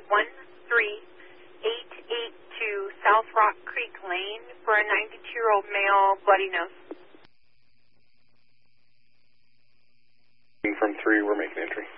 13882 South Rock Creek Lane for a 92-year-old male, bloody nose. From 3, we're making entry.